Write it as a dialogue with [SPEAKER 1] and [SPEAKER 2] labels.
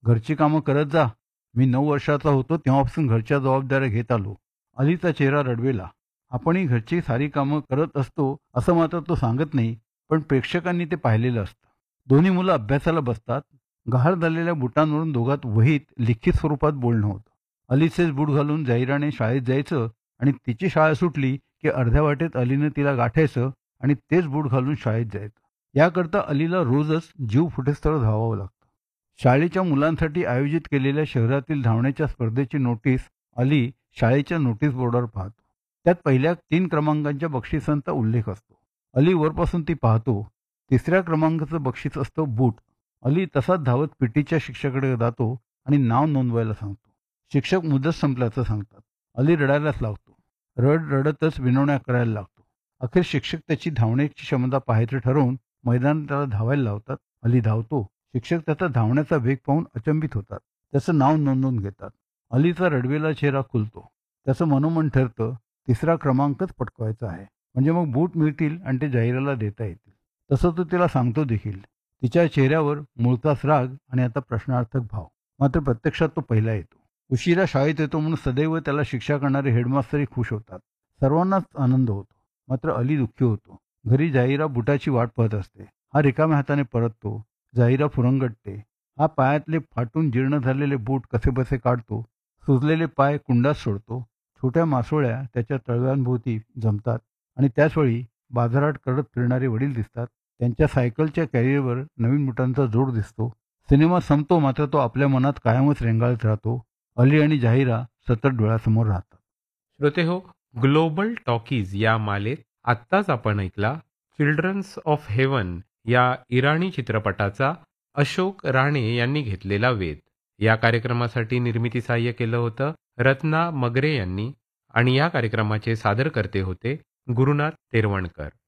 [SPEAKER 1] घरची कामं करत जा. मी 9 वर्षाचा होतो तेव्हापासून घरच्या जबाबदाऱ्या घेत आलो. अलीचा चेहरा रडवेला. आपणही घरची सारी कामं करत असतो असं मात्र तो सांगत नाही, पण प्रेक्षकांनी ते पाहिलेलं असतं. दोन्ही मुलं अभ्यासाला बसतात. गहाळ झालेल्या बुटांवरून दोघात वहीत लिखित स्वरूपात बोलणं होतं. अलीचेच बूट घालून जाहिराने शाळेत जायचं आणि तिची शाळा सुटली की अर्ध्या वाटेत अलीनं तिला गाठायचं आणि तेच बूट घालून शाळेत जायचं. याकरता अलीला रोजच जीव फुटेस्तवर धावावं लागतं. शाळेच्या मुलांसाठी आयोजित केलेल्या शहरातील धावण्याच्या स्पर्धेची नोटीस अली शाळेच्या नोटीस बोर्डावर पाहतो. त्यात पहिल्या 3 क्रमांकांच्या बक्षिसांचा उल्लेख असतो. अली वरपासून ती पाहतो. 3ऱ्या क्रमांकाचं बक्षीस असतं बूट. अली तसाच धावत पीटीच्या शिक्षकाकडे जातो आणि नाव नोंदवायला सांगतो. शिक्षक मुदत संपल्याचं सांगतात. अली रडायलाच लागतो. रडतच विनवण्या करायला लागतो. अखेर शिक्षक त्याची धावण्याची क्षमता पाहायचं ठरवून मैदानात त्याला धावायला लावतात. अली धावतो. शिक्षक त्याचा धावण्याचा वेग पाहून अचंबित होतात. त्याचं नाव नोंदवून घेतात. अलीचा रडवेला चेहरा खुलतो. त्याचं मनोमन ठरतं 3रा क्रमांकच पटकवायचा आहे. म्हणजे मग बूट मिळतील आणि ते जाहिराला देता येतील. तसं तो तिला सांगतो देखील. तिच्या चेहऱ्यावर मूळचाच राग आणि आता प्रश्नार्थक भाव. मात्र प्रत्यक्षात तो पहिला येतो. उशिरा शाळेत येतो म्हणून सदैव त्याला शिक्षा करणारे हेडमास्तरही खुश होतात. सर्वांनाच आनंद होतो. मात्र अली दुःखी होतो. घरी जाहिरा बुटाची वाट पाहत असते. हा रिकाम्या हाताने परततो. जाहिरा फुरंगटते. हा पायातले फाटून जीर्ण झालेले बूट कसेबसे काढतो. सुजलेले पाय कुंडात सोडतो. छोट्या मासोळ्या त्याच्या तळव्यांभोवती जमतात आणि त्याचवेळी बाजारात करत फिरणारे वडील दिसतात. त्यांच्या सायकलच्या कॅरियरवर नवीन बुटांचा जोड दिसतो. सिनेमा संपतो मात्र तो आपल्या मनात कायमच रेंगाळत राहतो. अली आणि जाहिरा सतत डोळ्यासमोर राहतात.
[SPEAKER 2] श्रोतेहो, ग्लोबल टॉकीज या मालेत आत्ताच आपण ऐकला चिल्ड्रन्स ऑफ हेवन या इराणी चित्रपटाचा अशोक राणे यांनी घेतलेला वेध. या कार्यक्रमासाठी निर्मिती सहाय्य केलं होतं रत्ना मगरे यांनी आणि या कार्यक्रमाचे सादरकर्ते होते गुरुनाथ तेरवणकर.